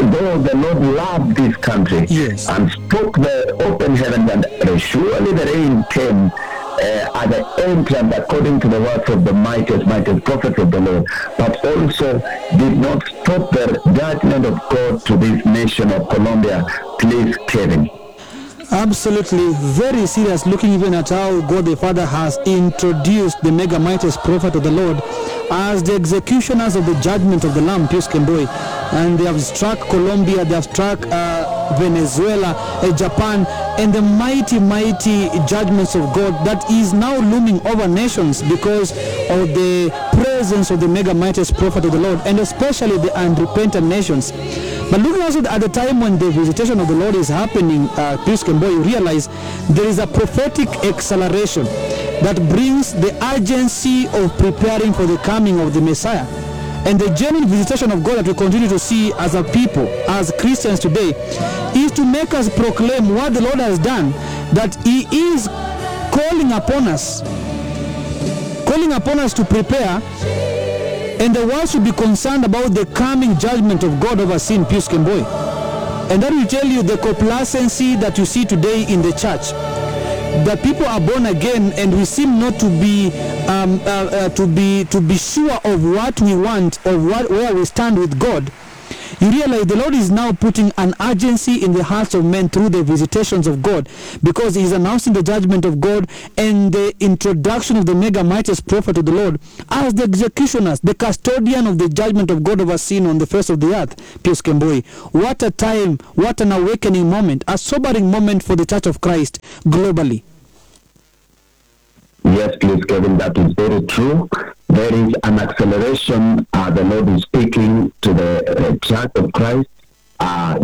though the Lord loved this country, Yes. and spoke the open heavens, and surely the rain came at the entrance according to the words of the mightiest prophets of the Lord, but also did not stop the judgment of God to this nation of Colombia. Please, Kevin. Absolutely, very serious, looking even at how God the Father has introduced the mega mightiest prophet of the Lord as the executioners of the judgment of the Lamb, Pius Kemboi. And they have struck Colombia, they have struck Venezuela, Japan, and the mighty judgments of God that is now looming over nations because of the presence of the mega mightiest prophet of the Lord, and especially the unrepentant nations. But looking also at the time when the visitation of the Lord is happening, Pius Kemboi, you realize there is a prophetic acceleration that brings the urgency of preparing for the coming of the Messiah. And the genuine visitation of God that we continue to see as a people, as Christians today, is to make us proclaim what the Lord has done, that He is calling upon us to prepare. And the world should be concerned about the coming judgment of God over sin, Pius Kemboi. And that will tell you the complacency that you see today in the church. That people are born again and we seem not to be sure of what we want or where we stand with God. You realize the Lord is now putting an urgency in the hearts of men through the visitations of God, because He is announcing the judgment of God and the introduction of the mega mightiest prophet of the Lord as the executioners, the custodian of the judgment of God over sin on the face of the earth. Pius Kemboi, what a time, what an awakening moment, a sobering moment for the Church of Christ globally. Yes, please, Kevin, that is very true. There is an acceleration. The Lord is speaking to the Church of Christ.